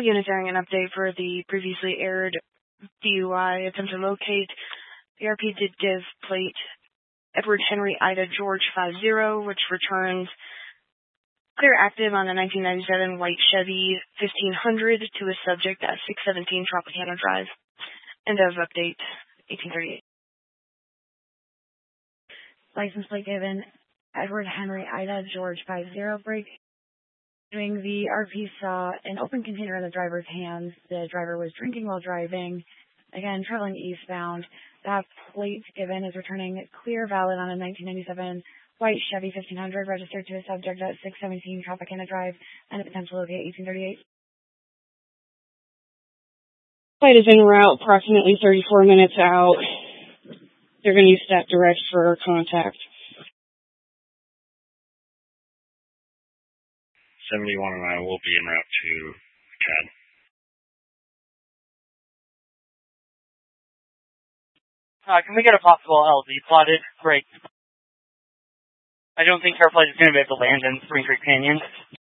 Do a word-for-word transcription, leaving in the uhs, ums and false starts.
Unit during an update for the previously aired D U I attempt to locate. The R P did give plate Edward Henry Ida George five zero, which returns clear active on a nineteen ninety-seven white Chevy fifteen hundred to a subject at six seventeen Tropicana Drive. End of update eighteen thirty-eight. License plate given Edward Henry Ida George five zero break. Doing the R P saw an open container in the driver's hands. The driver was drinking while driving. Again, traveling eastbound. That plate given is returning clear valid on a nineteen ninety-seven white Chevy fifteen hundred registered to a subject at six seventeen Tropicana Drive and a potential locate eighteen thirty-eight. Plate is en route approximately thirty-four minutes out. They're going to use Stat Direct for contact. seventy-one and I will be en route to C A D. Uh, can we get a possible L Z plotted? Great. I don't think our flight is going to be able to land in Spring Creek Canyon.